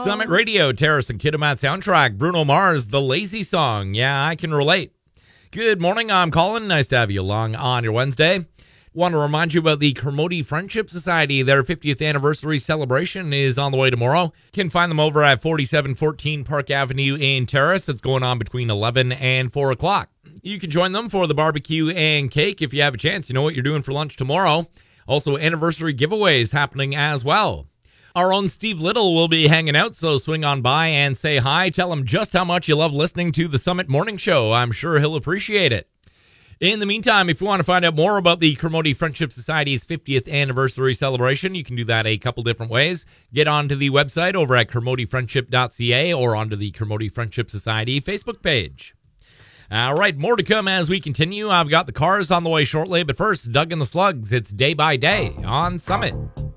Summit Radio, Terrace and Kitimat soundtrack, Bruno Mars, The Lazy Song. Yeah, I can relate. Good morning, I'm Colin. Nice to have you along on your Wednesday. Want to remind you about the Kermode Friendship Society. Their 50th anniversary celebration is on the way tomorrow. You can find them over at 4714 Park Avenue in Terrace. It's going on between 11 and 4 o'clock. You can join them for the barbecue and cake if you have a chance. You know what you're doing for lunch tomorrow. Also, anniversary giveaways happening as well. Our own Steve Little will be hanging out, so swing on by and say hi. Tell him just how much you love listening to the Summit Morning Show. I'm sure he'll appreciate it. In the meantime, if you want to find out more about the Kermode Friendship Society's 50th anniversary celebration, you can do that a couple different ways. Get onto the website over at kermodefriendship.ca or onto the Kermode Friendship Society Facebook page. All right, more to come as we continue. I've got the cars on the way shortly, but first, Doug and the Slugs. It's Day by Day on Summit.